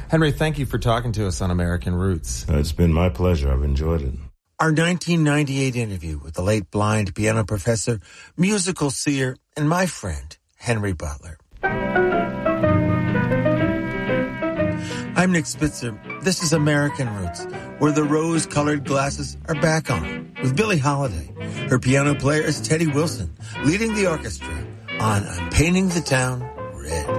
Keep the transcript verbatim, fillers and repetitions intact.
Henry, thank you for talking to us on American Roots. It's been my pleasure. I've enjoyed it. Our nineteen ninety-eight interview with the late blind piano professor, musical seer, and my friend, Henry Butler. I'm Nick Spitzer. This is American Roots, where the rose-colored glasses are back on, with Billie Holiday. Her piano player is Teddy Wilson, leading the orchestra on I'm Painting the Town Red.